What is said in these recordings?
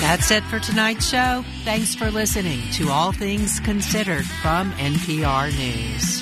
That's it for tonight's show. Thanks for listening to All Things Considered from NPR News.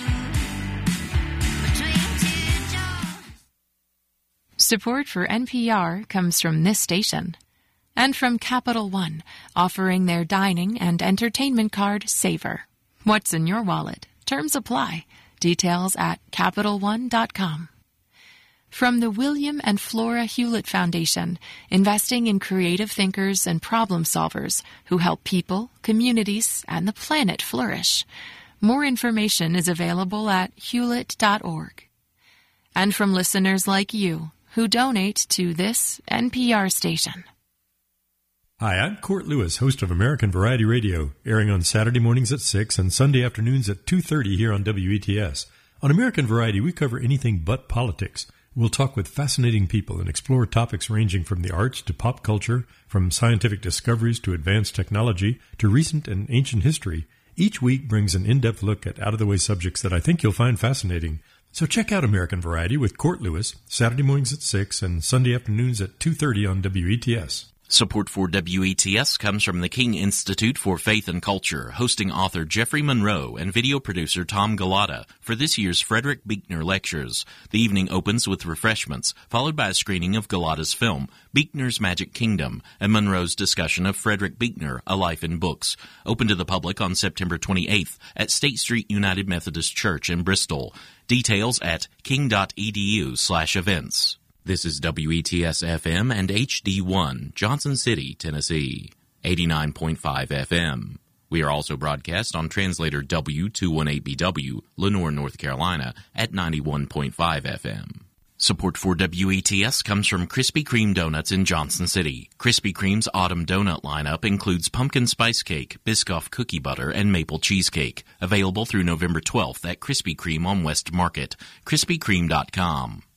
Support for NPR comes from this station and from Capital One, offering their dining and entertainment card, Savor. What's in your wallet? Terms apply. Details at CapitalOne.com. From the William and Flora Hewlett Foundation, investing in creative thinkers and problem solvers who help people, communities, and the planet flourish. More information is available at hewlett.org. And from listeners like you who donate to this NPR station. Hi, I'm Court Lewis, host of American Variety Radio, airing on Saturday mornings at 6 and Sunday afternoons at 2:30 here on WETS. On American Variety, we cover anything but politics. We'll talk with fascinating people and explore topics ranging from the arts to pop culture, from scientific discoveries to advanced technology to recent and ancient history. Each week brings an in-depth look at out-of-the-way subjects that I think you'll find fascinating. So check out American Variety with Court Lewis, Saturday mornings at 6 and Sunday afternoons at 2:30 on WETS. Support for WETS comes from the King Institute for Faith and Culture, hosting author Jeffrey Monroe and video producer Tom Galata for this year's Frederick Buechner Lectures. The evening opens with refreshments, followed by a screening of Galata's film, Buechner's Magic Kingdom, and Monroe's discussion of Frederick Buechner, A Life in Books. Open to the public on September 28th at State Street United Methodist Church in Bristol. Details at king.edu/events. This is WETS-FM and HD1, Johnson City, Tennessee, 89.5 FM. We are also broadcast on translator W218BW, Lenoir, North Carolina, at 91.5 FM. Support for WETS comes from Krispy Kreme Donuts in Johnson City. Krispy Kreme's autumn donut lineup includes pumpkin spice cake, Biscoff cookie butter, and maple cheesecake. Available through November 12th at Krispy Kreme on West Market. KrispyKreme.com.